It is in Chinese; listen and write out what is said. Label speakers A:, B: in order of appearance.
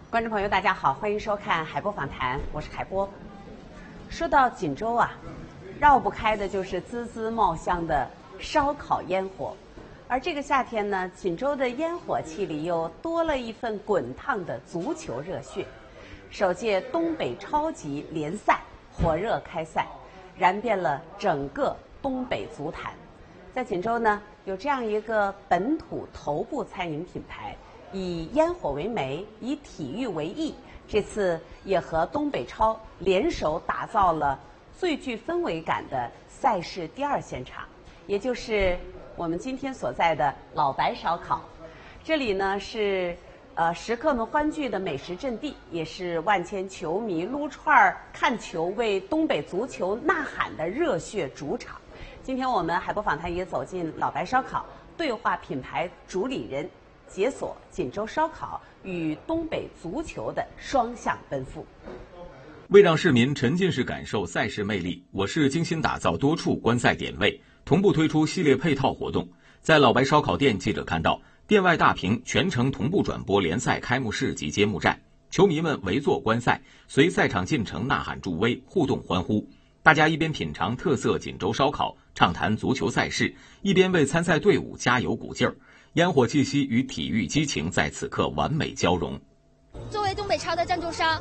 A: 观众朋友，大家好，欢迎收看海波访谈，我是海波。说到锦州啊，绕不开的就是滋滋冒香的烧烤烟火，而这个夏天呢，锦州的烟火气里又多了一份滚烫的足球热血。首届东北超级联赛火热开赛，燃遍了整个东北足坛。在锦州呢，有这样一个本土头部餐饮品牌，以烟火为媒，以体育为艺，这次也和东北超联手打造了最具氛围感的赛事第二现场，也就是我们今天所在的老白烧烤。这里呢是食客们欢聚的美食阵地，也是万千球迷撸串看球、为东北足球呐喊的热血主场。今天我们海波访谈也走进老白烧烤，对话品牌主理人，解锁锦州烧烤与东北足球的双向奔赴。
B: 为让市民沉浸式感受赛事魅力，我市精心打造多处观赛点位，同步推出系列配套活动。在老白烧烤店，记者看到店外大屏全程同步转播联赛开幕式及揭幕战，球迷们围坐观赛，随赛场进程呐喊助威，互动欢呼。大家一边品尝特色锦州烧烤，畅谈足球赛事，一边为参赛队伍加油鼓劲儿。烟火气息与体育激情在此刻完美交融。
C: 作为东北超的赞助商，